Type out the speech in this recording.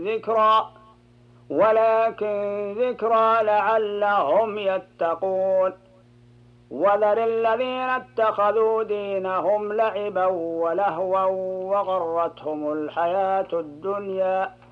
ذكرى لعلهم يتقون. وذر الذين اتخذوا دينهم لعبا ولهوا وغرتهم الحياة الدنيا